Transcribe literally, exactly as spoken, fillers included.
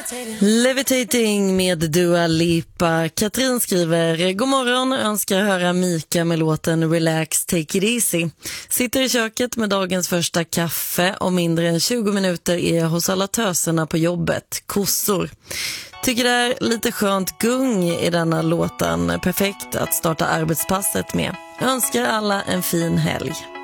Levitating med Dua Lipa. Katrin skriver: God morgon, önskar höra Mika med låten Relax, Take It Easy. Sitter i köket med dagens första kaffe. Om mindre än tjugo minuter är jag hos alla töserna på jobbet. Kossor. Tycker det är lite skönt gung i denna låten. Perfekt att starta arbetspasset med. Önskar alla en fin helg.